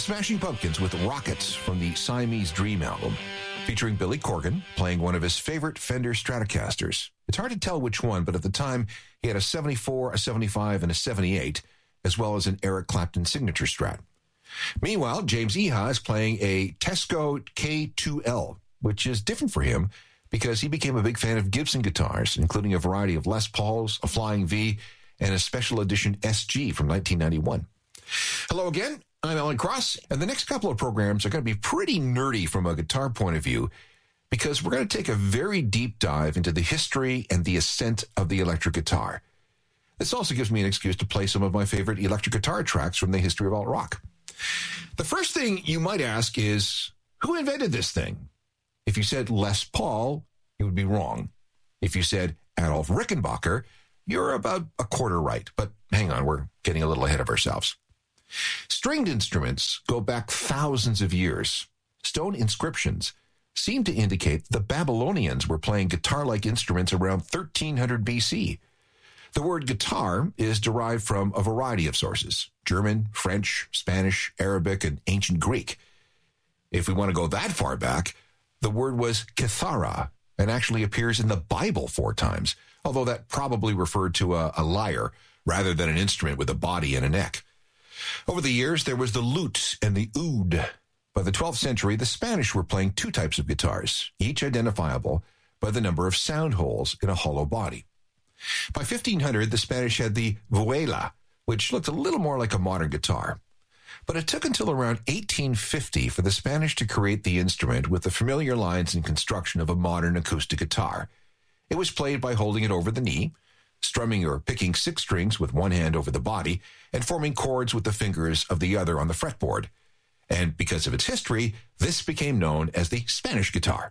Smashing Pumpkins with Rockets from the Siamese Dream album, featuring Billy Corgan playing one of his favorite Fender Stratocasters. It's hard to tell which one, but at the time, he had a 74, a 75, and a 78, as well as an Eric Clapton signature Strat. Meanwhile, James Iha is playing a Tesco K2L, which is different for him because he became a big fan of Gibson guitars, including a variety of Les Pauls, a Flying V, and a special edition SG from 1991. Hello again. I'm Alan Cross, and the next couple of programs are going to be pretty nerdy from a guitar point of view because we're going to take a very deep dive into the history and the ascent of the electric guitar. This also gives me an excuse to play some of my favorite electric guitar tracks from the history of alt rock. The first thing you might ask is, who invented this thing? If you said Les Paul, you would be wrong. If you said Adolf Rickenbacker, you're about a quarter right. But hang on, we're getting a little ahead of ourselves. Stringed instruments go back thousands of years. Stone inscriptions seem to indicate the Babylonians were playing guitar-like instruments around 1300 BC. The word guitar is derived from a variety of sources: German, French, Spanish, Arabic, and ancient Greek. If we want to go that far back, the word was kithara and actually appears in the Bible 4 times, although that probably referred to a lyre rather than an instrument with a body and a neck. Over the years, there was the lute and the oud. By the 12th century, the Spanish were playing 2 types of guitars, each identifiable by the number of sound holes in a hollow body. By 1500, the Spanish had the vihuela, which looked a little more like a modern guitar. But it took until around 1850 for the Spanish to create the instrument with the familiar lines and construction of a modern acoustic guitar. It was played by holding it over the knee, strumming or picking 6 strings with one hand over the body, and forming chords with the fingers of the other on the fretboard. And because of its history, this became known as the Spanish guitar.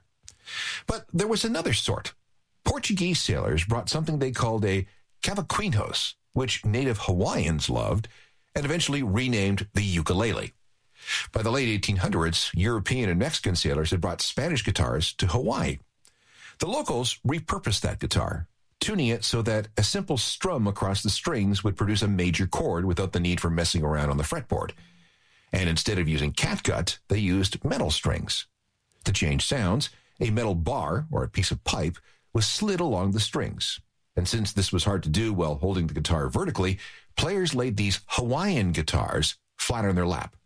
But there was another sort. Portuguese sailors brought something they called a cavaquinhos, which native Hawaiians loved, and eventually renamed the ukulele. By the late 1800s, European and Mexican sailors had brought Spanish guitars to Hawaii. The locals repurposed that guitar, tuning it so that a simple strum across the strings would produce a major chord without the need for messing around on the fretboard. And instead of using catgut, they used metal strings. To change sounds, a metal bar, or a piece of pipe, was slid along the strings. And since this was hard to do while holding the guitar vertically, players laid these Hawaiian guitars flat on their lap.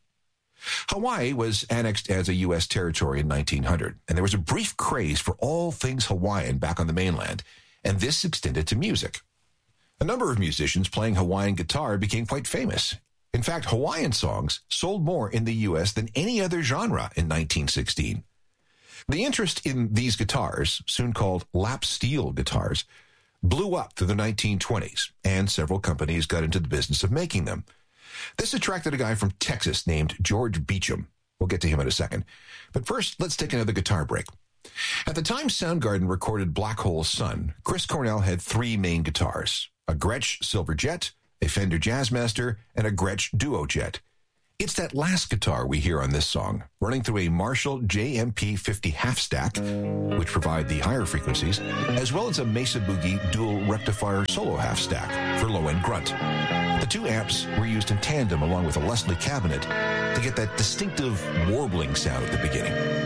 Hawaii was annexed as a U.S. territory in 1900, and there was a brief craze for all things Hawaiian back on the mainland, and this extended to music. A number of musicians playing Hawaiian guitar became quite famous. In fact, Hawaiian songs sold more in the U.S. than any other genre in 1916. The interest in these guitars, soon called lap steel guitars, blew up through the 1920s, and several companies got into the business of making them. This attracted a guy from Texas named George Beecham. We'll get to him in a second. But first, let's take another guitar break. At the time Soundgarden recorded Black Hole Sun, Chris Cornell had 3 main guitars: a Gretsch Silver Jet, a Fender Jazzmaster, and a Gretsch Duo Jet. It's that last guitar we hear on this song, running through a Marshall JMP 50 half stack, which provide the higher frequencies, as well as a Mesa Boogie dual rectifier solo half stack for low-end grunt. The 2 amps were used in tandem along with a Leslie cabinet to get that distinctive warbling sound at the beginning.